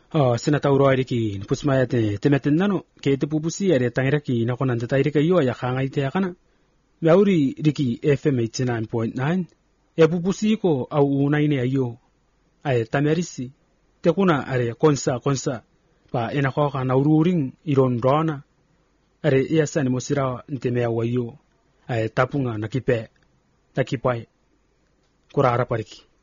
Sina tauro ki pusmaya temetin nano ke te pupusi are tangira ki na konan tairi ka yo ya khanga ite kana yauri riki FM 89.9 e pupusi ko au unai ne ayo ai tamerisi te kuna are konsa pa ena ko kana ururing iron rona are yasa ni mosira nteme awayo ai tapunga nakipe takipai kurara pariki